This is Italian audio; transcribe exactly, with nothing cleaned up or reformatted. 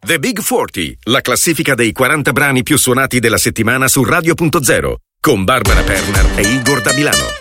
The Big quaranta, la classifica dei quaranta brani più suonati della settimana su Radio punto zero, con Barbara Perner e Igor da Milano.